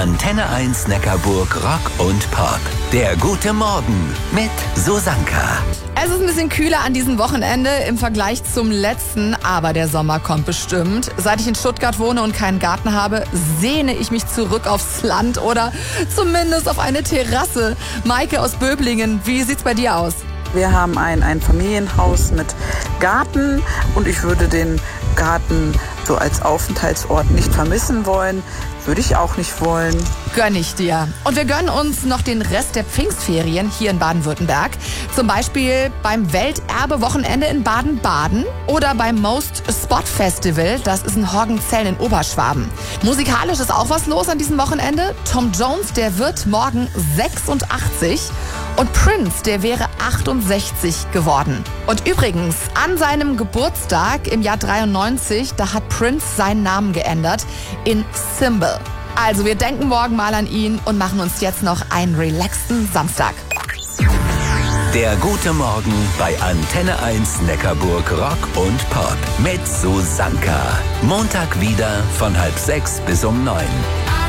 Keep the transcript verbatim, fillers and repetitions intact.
Antenne eins Neckarburg Rock und Pop. Der gute Morgen mit Susanka. Es ist ein bisschen kühler an diesem Wochenende im Vergleich zum letzten, aber der Sommer kommt bestimmt. Seit ich in Stuttgart wohne und keinen Garten habe, sehne ich mich zurück aufs Land oder zumindest auf eine Terrasse. Maike aus Böblingen, wie sieht's bei dir aus? Wir haben ein, ein Familienhaus mit Garten und ich würde den Garten so als Aufenthaltsort nicht vermissen wollen. Würde ich auch nicht wollen. Gönn ich dir. Und wir gönnen uns noch den Rest der Pfingstferien hier in Baden-Württemberg. Zum Beispiel beim Welterbe-Wochenende in Baden-Baden oder beim Most Spot Festival. Das ist in Horgenzell in Oberschwaben. Musikalisch ist auch was los an diesem Wochenende. Tom Jones, der wird morgen sechsundachtzig. Und Prince, der wäre achtundsechzig geworden. Und übrigens, an seinem Geburtstag im Jahr dreiundneunzig, da hat Prince seinen Namen geändert in Symbol. Also wir denken morgen mal an ihn und machen uns jetzt noch einen relaxten Samstag. Der gute Morgen bei Antenne eins Neckarburg Rock und Pop mit Susanka. Montag wieder von halb sechs bis um neun.